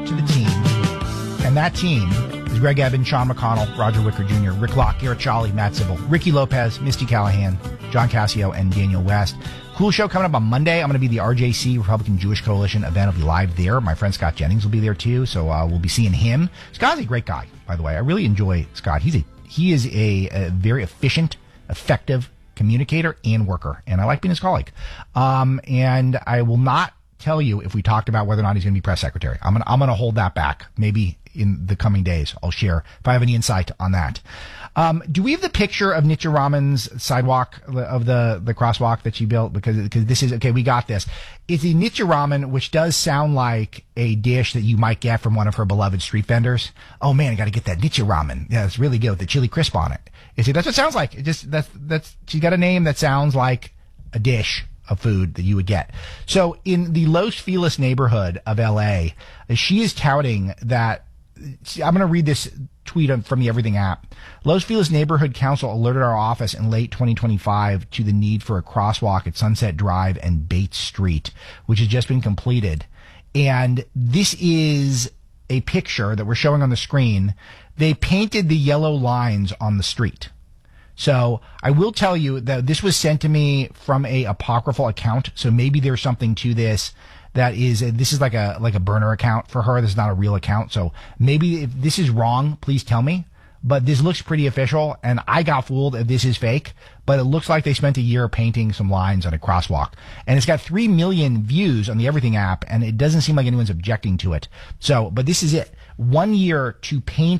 to the team, and that team is Greg Ebbin, Sean McConnell, Roger Wicker Jr., Rick Locke, Garrett Cholly, Matt Sybil, Ricky Lopez, Misty Callahan, John Cassio, and Daniel West. Cool show coming up on Monday. I'm going to be the RJC, Republican Jewish Coalition event. I'll be live there. My friend Scott Jennings will be there too, so we'll be seeing him. Scott's a great guy, by the way. I really enjoy Scott. He is a very efficient, effective communicator and worker, and I like being his colleague. And I will not tell you if we talked about whether or not he's going to be press secretary. I'm going to hold that back. Maybe in the coming days, I'll share if I have any insight on that. Do we have the picture of Nitya Raman's sidewalk, of the crosswalk that she built? Because this is, okay, we got this. It's a Nitya Raman, which does sound like a dish that you might get from one of her beloved street vendors. Oh man, I got to get that Nitya Raman. Yeah, it's really good with the chili crisp on it. You see, that's what it sounds like. It just, that's, she's got a name that sounds like a dish of food that you would get. So in the Los Feliz neighborhood of LA, she is touting that. I'm going to read this tweet from the Everything app. Los Feliz Neighborhood Council alerted our office in late 2025 to the need for a crosswalk at Sunset Drive and Bates Street, which has just been completed. And this is a picture that we're showing on the screen. They painted the yellow lines on the street. So I will tell you that this was sent to me from a apocryphal account. So maybe there's something to this. That is, this is like a burner account for her. This is not a real account. So maybe if this is wrong, please tell me. But this looks pretty official, and I got fooled if this is fake. But it looks like they spent a year painting some lines on a crosswalk. And it's got 3 million views on the Everything app, and it doesn't seem like anyone's objecting to it. So, but this is it. 1 year to paint